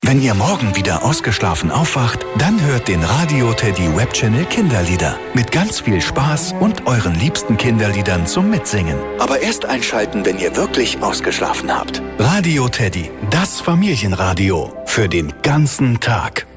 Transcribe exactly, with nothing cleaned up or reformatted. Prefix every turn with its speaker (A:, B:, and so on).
A: Wenn ihr morgen wieder ausgeschlafen aufwacht, dann hört den Radio Teddy Webchannel Kinderlieder. Mit ganz viel Spaß und euren liebsten Kinderliedern zum Mitsingen. Aber erst einschalten, wenn ihr wirklich ausgeschlafen habt. Radio Teddy, das Familienradio. Für den ganzen Tag.